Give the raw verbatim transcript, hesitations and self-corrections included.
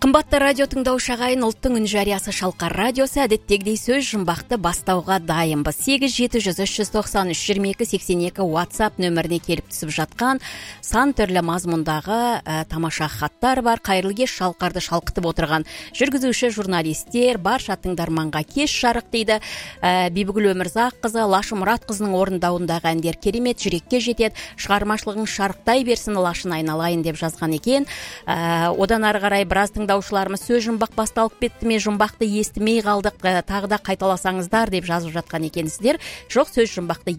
Қымбатты радио тыңдаушы ағайын, ұлттың үн жариясы Шалқар радиосы әдеттегідей сөз жұмбақты бастауға дайынбыз. сегіз жеті жүз үш жүз тоқсан үш жиырма екі сексен екі WhatsApp нөміріне келіп түсіп жатқан сан түрлі мазмұндағы ә, тамаша хаттар бар. Қайырлы кеш, Шалқарды шалқытып отырған жүргізуші журналистер, барша тыңдарманға кеш жарық дейді. Ә, Бибігүл Өмірзаққызы, Лашы Мұратқызының орындауындағы әндер керемет, жүрекке жетеді. Шығармашылығың шарықтай берсін, Лашын айналайын деп жазған екен. Ә, одан ары қарай біраз тыңдаушыларымыз сөз жұмбақ басталып кетті ме, жұмбақты естімей қалдық, тағы да қайталасаңыздар деп жазып жатқан екенсіздер. Жоқ, сөз жұмбақты